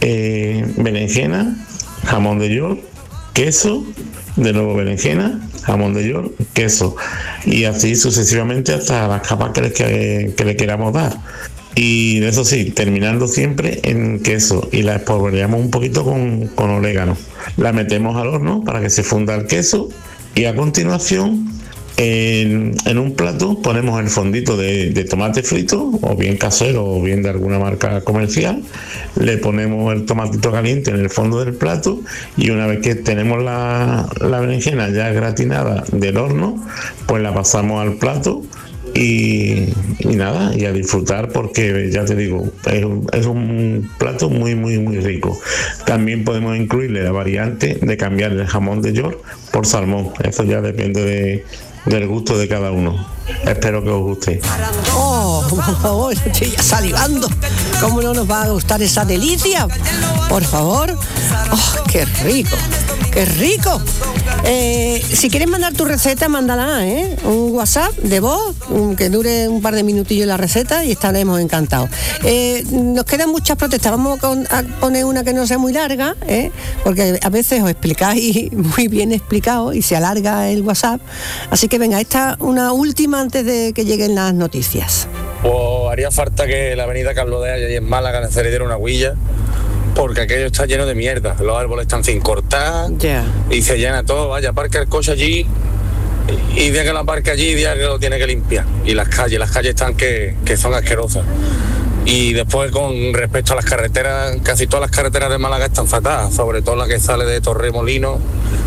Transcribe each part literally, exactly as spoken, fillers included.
eh, berenjena, jamón de york, queso, de nuevo berenjena, jamón de york, queso, y así sucesivamente hasta las capas que le, que, que le queramos dar. Y eso sí, terminando siempre en queso, y la espolvoreamos un poquito con, con orégano. La metemos al horno para que se funda el queso, y a continuación en, en un plato ponemos el fondito de, de tomate frito, o bien casero o bien de alguna marca comercial. Le ponemos el tomatito caliente en el fondo del plato, y una vez que tenemos la, la berenjena ya gratinada del horno, pues la pasamos al plato. Y, y nada, y a disfrutar, porque ya te digo, es un, es un plato muy muy muy rico. También podemos incluirle la variante de cambiar el jamón de york por salmón. Eso ya depende de, del gusto de cada uno. Espero que os guste. Oh, por favor, estoy ya salivando. ¿Cómo no nos va a gustar esa delicia? Por favor. Oh, qué rico, qué rico. Eh, si quieres mandar tu receta, mándala, ¿eh? Un WhatsApp de voz, un, que dure un par de minutillos la receta, y estaremos encantados. Eh, nos quedan muchas protestas. Vamos a, con, a poner una que no sea muy larga, ¿eh? Porque a veces os explicáis muy bien explicado y se alarga el WhatsApp. Así que venga, esta una última antes de que lleguen las noticias. Pues haría falta que la avenida Carlos de Haya y en Málaga se le diera una huilla, porque aquello está lleno de mierda. Los árboles están sin cortar, yeah. Y se llena todo. Vaya, aparca el coche allí, y, y día que lo aparca allí, día que lo tiene que limpiar. Y las calles, las calles están que, que son asquerosas. Y después, con respecto a las carreteras, casi todas las carreteras de Málaga están fatadas, sobre todo la que sale de Torremolinos,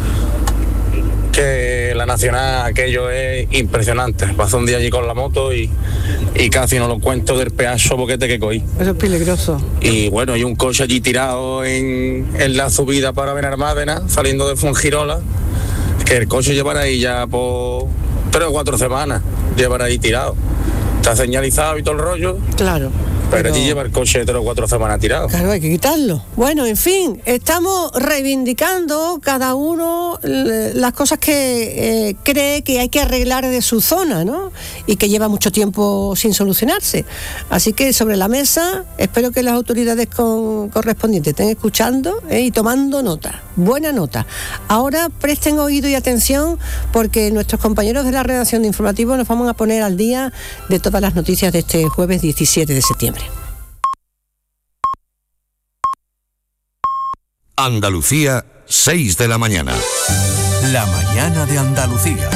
que la nacional, aquello es impresionante. Pasé un día allí con la moto y, y casi no lo cuento del pedazo boquete que cogí. Eso es peligroso. Y bueno, hay un coche allí tirado en, en la subida para Benalmádena, saliendo de Fuengirola, que el coche llevará ahí ya por tres o cuatro semanas, llevará ahí tirado. Está señalizado y todo el rollo. Claro. Pero, pero allí lleva el coche tres o cuatro semanas tirado. Claro, hay que quitarlo. Bueno, en fin, estamos reivindicando cada uno las cosas que eh, cree que hay que arreglar de su zona, ¿no? Y que lleva mucho tiempo sin solucionarse. Así que sobre la mesa, espero que las autoridades con, correspondientes estén escuchando eh, y tomando nota. Buena nota. Ahora presten oído y atención, porque nuestros compañeros de la redacción de Informativo nos vamos a poner al día de todas las noticias de este jueves diecisiete de septiembre. Andalucía, seis de la mañana. La mañana de Andalucía.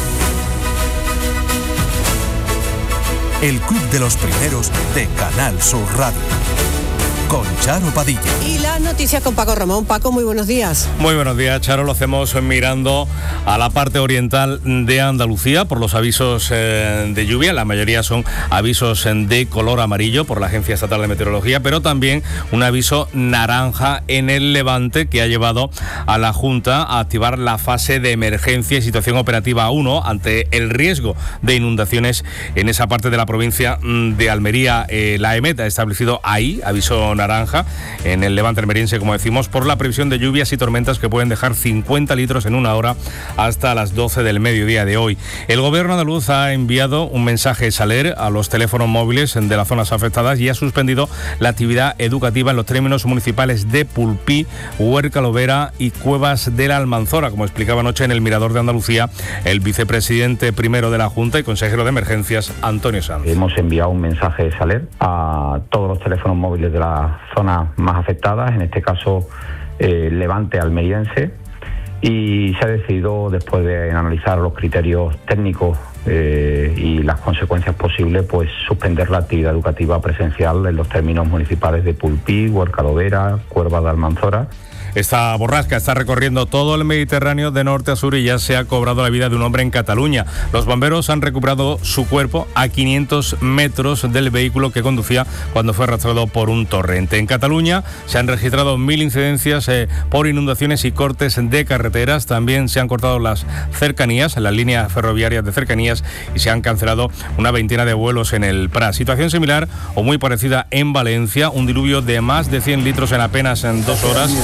El Club de los Primeros de Canal Sur Radio. Con Charo Padilla. Y las noticias con Paco Ramón. Paco, muy buenos días. Muy buenos días, Charo. Lo hacemos mirando a la parte oriental de Andalucía por los avisos eh, de lluvia. La mayoría son avisos de color amarillo por la Agencia Estatal de Meteorología, pero también un aviso naranja en el Levante, que ha llevado a la Junta a activar la fase de emergencia y situación operativa uno ante el riesgo de inundaciones en esa parte de la provincia de Almería. Eh, la EMET ha establecido ahí aviso naranja en el Levante almeriense, como decimos, por la previsión de lluvias y tormentas que pueden dejar cincuenta litros en una hora hasta las doce del mediodía de hoy. El gobierno andaluz ha enviado un mensaje Saler a los teléfonos móviles de las zonas afectadas y ha suspendido la actividad educativa en los términos municipales de Pulpí, Huerca Lovera y Cuevas de la Almanzora, como explicaba anoche en el Mirador de Andalucía el vicepresidente primero de la Junta y consejero de Emergencias, Antonio Sanz. Hemos enviado un mensaje Saler a todos los teléfonos móviles de la zonas más afectadas, en este caso eh, Levante almeriense, y se ha decidido, después de analizar los criterios técnicos eh, y las consecuencias posibles, pues suspender la actividad educativa presencial en los términos municipales de Pulpí, Huerca Lovera, Cuerva de Almanzora. Esta borrasca está recorriendo todo el Mediterráneo de norte a sur y ya se ha cobrado la vida de un hombre en Cataluña. Los bomberos han recuperado su cuerpo a quinientos metros del vehículo que conducía cuando fue arrastrado por un torrente. En Cataluña se han registrado mil incidencias eh, por inundaciones y cortes de carreteras. También se han cortado las cercanías, las líneas ferroviarias de cercanías, y se han cancelado una veintena de vuelos en el Prat. Situación similar o muy parecida en Valencia. Un diluvio de más de cien litros en apenas en dos horas ha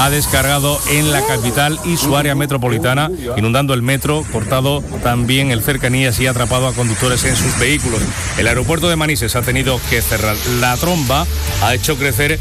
ha descargado en la capital y su área metropolitana, inundando el metro, cortado también el cercanías y atrapado a conductores en sus vehículos. El aeropuerto de Manises ha tenido que cerrar. La tromba ha hecho crecer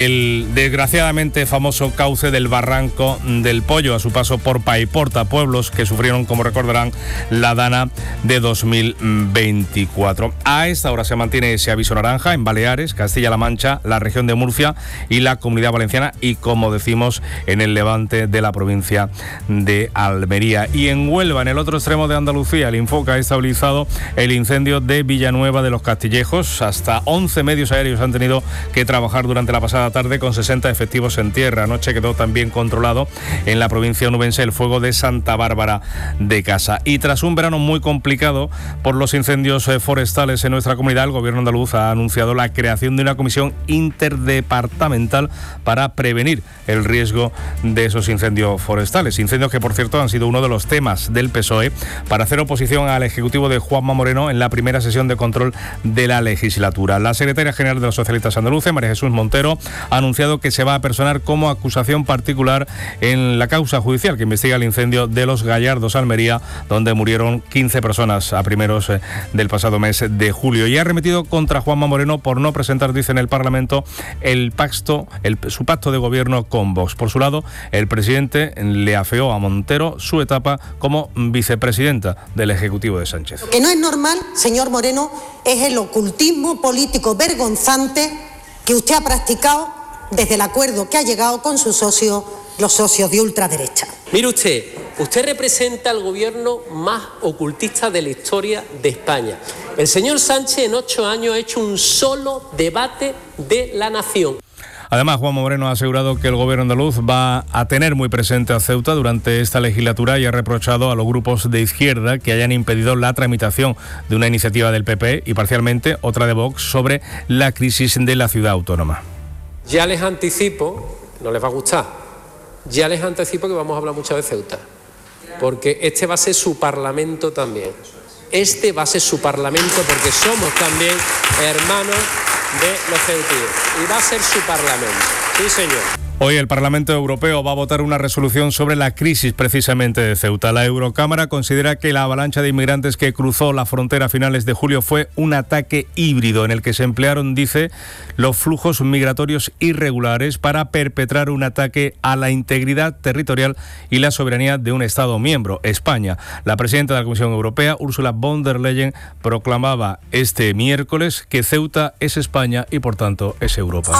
el desgraciadamente famoso cauce del Barranco del Pollo a su paso por Paiporta, pueblos que sufrieron, como recordarán, la dana de dos mil veinticuatro. A esta hora se mantiene ese aviso naranja en Baleares, Castilla-La Mancha, la región de Murcia y la Comunidad Valenciana y, como decimos, en el levante de la provincia de Almería. Y en Huelva, en el otro extremo de Andalucía, el Infoca ha estabilizado el incendio de Villanueva de los Castillejos. Hasta once medios aéreos han tenido que trabajar durante la pasada tarde con sesenta efectivos en tierra. Anoche quedó también controlado en la provincia onubense el fuego de Santa Bárbara de Casa. Y tras un verano muy complicado por los incendios forestales en nuestra comunidad, el gobierno andaluz ha anunciado la creación de una comisión interdepartamental para prevenir el riesgo de esos incendios forestales. Incendios que, por cierto, han sido uno de los temas del P S O E para hacer oposición al ejecutivo de Juanma Moreno en la primera sesión de control de la legislatura. La secretaria general de los socialistas andaluces, María Jesús Montero, ha anunciado que se va a personar como acusación particular en la causa judicial que investiga el incendio de Los Gallardos, Almería, donde murieron quince personas a primeros del pasado mes de julio. Y ha remitido contra Juanma Moreno por no presentar, dice en el Parlamento, el pacto, el, su pacto de gobierno con Vox. Por su lado, el presidente le afeó a Montero su etapa como vicepresidenta del Ejecutivo de Sánchez. Lo que no es normal, señor Moreno, es el ocultismo político vergonzante que usted ha practicado desde el acuerdo que ha llegado con sus socios, los socios de ultraderecha. Mire usted, usted representa al gobierno más ocultista de la historia de España. El señor Sánchez en ocho años ha hecho un solo debate de la nación. Además, Juanma Moreno ha asegurado que el gobierno andaluz va a tener muy presente a Ceuta durante esta legislatura y ha reprochado a los grupos de izquierda que hayan impedido la tramitación de una iniciativa del P P y parcialmente otra de Vox sobre la crisis de la ciudad autónoma. Ya les anticipo, no les va a gustar, ya les anticipo que vamos a hablar mucho de Ceuta, porque este va a ser su parlamento también. Este va a ser su parlamento porque somos también hermanos de los ceutíes y va a ser su parlamento. Sí, señor. Hoy el Parlamento Europeo va a votar una resolución sobre la crisis precisamente de Ceuta. La Eurocámara considera que la avalancha de inmigrantes que cruzó la frontera a finales de julio fue un ataque híbrido en el que se emplearon, dice, los flujos migratorios irregulares para perpetrar un ataque a la integridad territorial y la soberanía de un Estado miembro, España. La presidenta de la Comisión Europea, Ursula von der Leyen, proclamaba este miércoles que Ceuta es España y, por tanto, es Europa.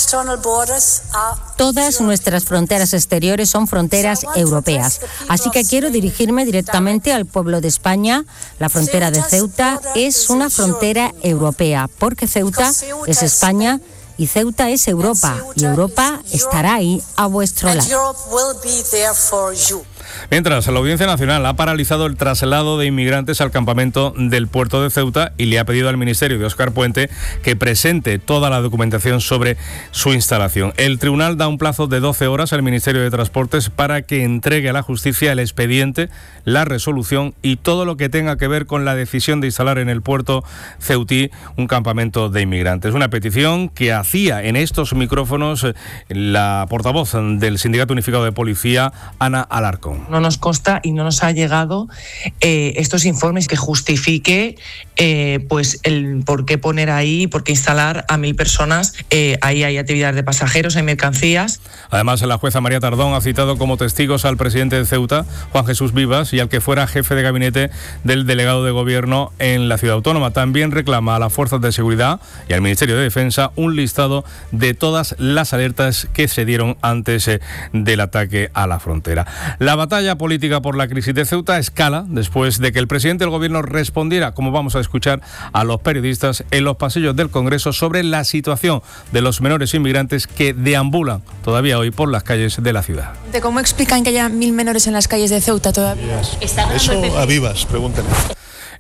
Todas nuestras fronteras exteriores son fronteras europeas. Así que quiero dirigirme directamente al pueblo de España. La frontera de Ceuta es una frontera europea, porque Ceuta es España y Ceuta es Europa, y Europa estará ahí a vuestro lado. Mientras, la Audiencia Nacional ha paralizado el traslado de inmigrantes al campamento del puerto de Ceuta y le ha pedido al Ministerio de Óscar Puente que presente toda la documentación sobre su instalación. El tribunal da un plazo de doce horas al Ministerio de Transportes para que entregue a la justicia el expediente, la resolución y todo lo que tenga que ver con la decisión de instalar en el puerto ceutí un campamento de inmigrantes. Una petición que hacía en estos micrófonos la portavoz del Sindicato Unificado de Policía, Ana Alarcón. No nos consta y no nos ha llegado eh, estos informes que justifique eh, pues el por qué poner ahí, por qué instalar a mil personas. Eh, ahí hay actividades de pasajeros, hay mercancías. Además, la jueza María Tardón ha citado como testigos al presidente de Ceuta, Juan Jesús Vivas, y al que fuera jefe de gabinete del delegado de gobierno en la ciudad autónoma. También reclama a las fuerzas de seguridad y al Ministerio de Defensa un listado de todas las alertas que se dieron antes eh, del ataque a la frontera. La batalla política por la crisis de Ceuta escala después de que el presidente del gobierno respondiera, como vamos a escuchar, a los periodistas en los pasillos del Congreso sobre la situación de los menores inmigrantes que deambulan todavía hoy por las calles de la ciudad. ¿Cómo explican que haya mil menores en las calles de Ceuta todavía? Eso a Vivas, pregúntenle.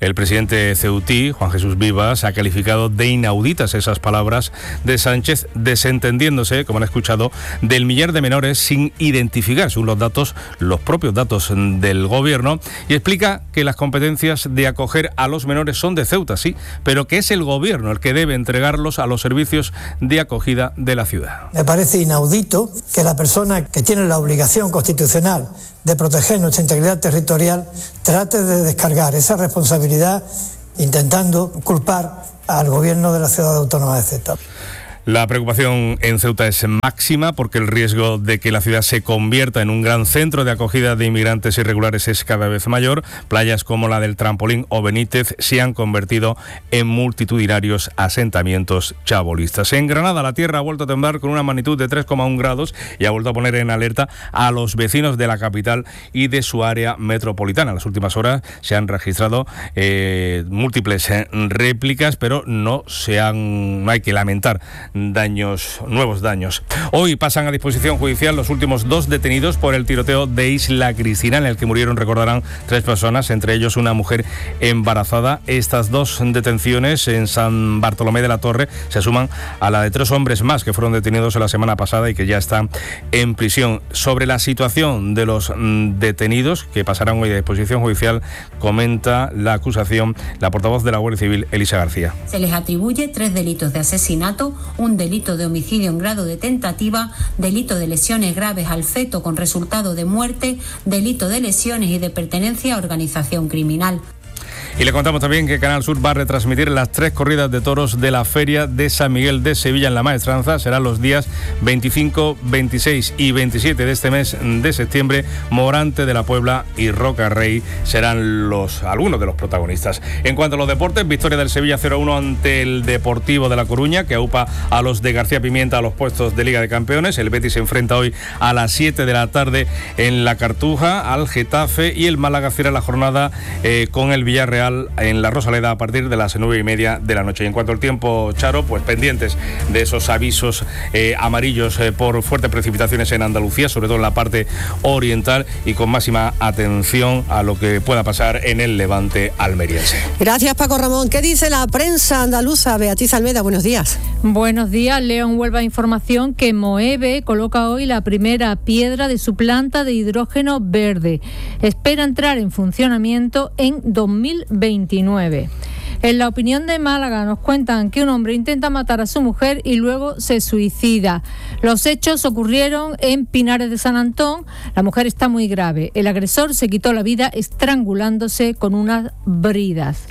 El presidente ceutí, Juan Jesús Vivas, ha calificado de inauditas esas palabras de Sánchez, desentendiéndose, como han escuchado, del millar de menores sin identificar, según los datos, los propios datos del gobierno, y explica que las competencias de acoger a los menores son de Ceuta, sí, pero que es el gobierno el que debe entregarlos a los servicios de acogida de la ciudad. Me parece inaudito que la persona que tiene la obligación constitucional de proteger nuestra integridad territorial trate de descargar esa responsabilidad intentando culpar al gobierno de la ciudad autónoma de Ceuta. La preocupación en Ceuta es máxima porque el riesgo de que la ciudad se convierta en un gran centro de acogida de inmigrantes irregulares es cada vez mayor. Playas como la del Trampolín o Benítez se han convertido en multitudinarios asentamientos chabolistas. En Granada, la tierra ha vuelto a temblar con una magnitud de tres coma uno grados y ha vuelto a poner en alerta a los vecinos de la capital y de su área metropolitana. En las últimas horas se han registrado eh, múltiples eh, réplicas, pero no se han, no hay que lamentar daños, nuevos daños. Hoy pasan a disposición judicial los últimos dos detenidos por el tiroteo de Isla Cristina, en el que murieron, recordarán, tres personas, entre ellos una mujer embarazada. Estas dos detenciones en San Bartolomé de la Torre se suman a la de tres hombres más que fueron detenidos la semana pasada y que ya están en prisión. Sobre la situación de los detenidos que pasarán hoy a disposición judicial, comenta la acusación la portavoz de la Guardia Civil, Elisa García. Se les atribuye tres delitos de asesinato, un delito de homicidio en grado de tentativa, delito de lesiones graves al feto con resultado de muerte, delito de lesiones y de pertenencia a organización criminal. Y le contamos también que Canal Sur va a retransmitir las tres corridas de toros de la Feria de San Miguel de Sevilla en La Maestranza. Serán los días veinticinco, veintiséis y veintisiete de este mes de septiembre. Morante de la Puebla y Roca Rey serán los algunos de los protagonistas. En cuanto a los deportes, victoria del Sevilla cero a uno ante el Deportivo de La Coruña, que aupa a los de García Pimienta a los puestos de Liga de Campeones. El Betis se enfrenta hoy a las siete de la tarde en La Cartuja al Getafe, y el Málaga cierra la jornada eh, con el Villarreal en la Rosaleda a partir de las nueve y media de la noche. Y en cuanto al tiempo, Charo, pues pendientes de esos avisos eh, amarillos eh, por fuertes precipitaciones en Andalucía, sobre todo en la parte oriental, y con máxima atención a lo que pueda pasar en el levante almeriense. Gracias, Paco Ramón. ¿Qué dice la prensa andaluza? Beatriz Almeda, buenos días. Buenos días. León Huelva información que Moeve coloca hoy la primera piedra de su planta de hidrógeno verde. Espera entrar en funcionamiento en dos mil veintinueve. En La Opinión de Málaga nos cuentan que un hombre intenta matar a su mujer y luego se suicida. Los hechos ocurrieron en Pinares de San Antón. La mujer está muy grave. El agresor se quitó la vida estrangulándose con unas bridas.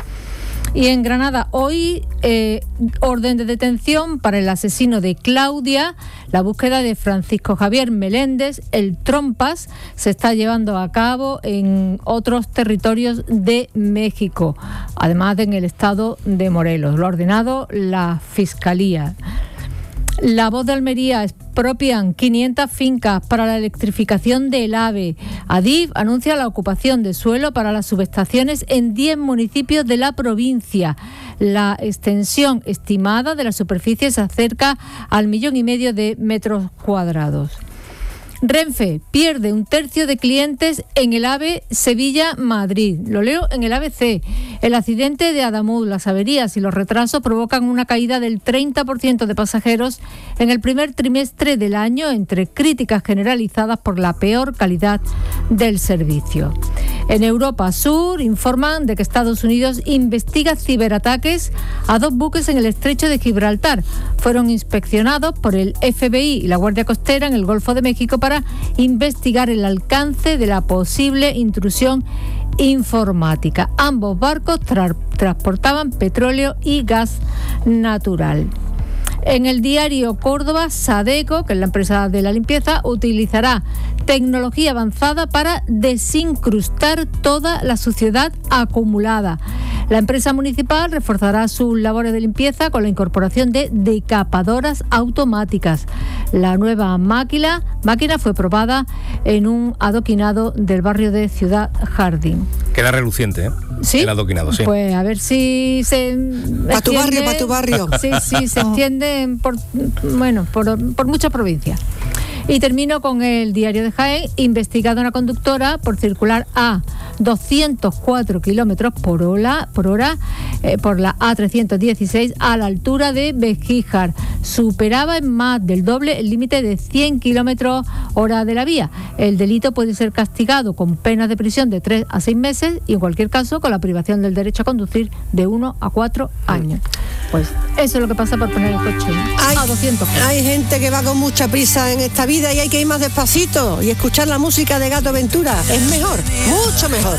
Y en Granada hoy, eh, orden de detención para el asesino de Claudia. La búsqueda de Francisco Javier Meléndez, el Trompas, se está llevando a cabo en otros territorios de México, además de en el estado de Morelos. Lo ha ordenado la Fiscalía. La Voz de Almería: expropian quinientas fincas para la electrificación del AVE. Adif anuncia la ocupación de suelo para las subestaciones en diez municipios de la provincia. La extensión estimada de la superficie se acerca al millón y medio de metros cuadrados. Renfe pierde un tercio de clientes en el AVE Sevilla-Madrid. Lo leo en el A B C. El accidente de Adamuz, las averías y los retrasos provocan una caída del treinta por ciento de pasajeros en el primer trimestre del año, entre críticas generalizadas por la peor calidad del servicio. En Europa Sur informan de que Estados Unidos investiga ciberataques a dos buques en el estrecho de Gibraltar. Fueron inspeccionados por el F B I y la Guardia Costera en el Golfo de México para investigar el alcance de la posible intrusión informática. Ambos barcos tra- transportaban petróleo y gas natural. En el diario Córdoba, Sadeco, que es la empresa de la limpieza, utilizará tecnología avanzada para desincrustar toda la suciedad acumulada. La empresa municipal reforzará sus labores de limpieza con la incorporación de decapadoras automáticas. La nueva máquina, máquina fue probada en un adoquinado del barrio de Ciudad Jardín. Queda reluciente, ¿eh? ¿Sí? El adoquinado, sí. Pues a ver si se... Para tu barrio, para tu barrio. Sí, sí, se extiende por, bueno, por, por muchas provincias. Y termino con el Diario de Jaén. Investigada una conductora por circular a doscientos cuatro kilómetros por hora, por, hora eh, por la A trescientos dieciséis a la altura de Begíjar. Superaba en más del doble el límite de cien kilómetros hora de la vía. El delito puede ser castigado con penas de prisión de tres a seis meses y en cualquier caso con la privación del derecho a conducir de uno a cuatro años. Pues eso es lo que pasa por poner el coche hay, a doscientos. Hay gente que va con mucha prisa en esta vida y hay que ir más despacito y escuchar la música de Gato Ventura. Es mejor, mucho mejor.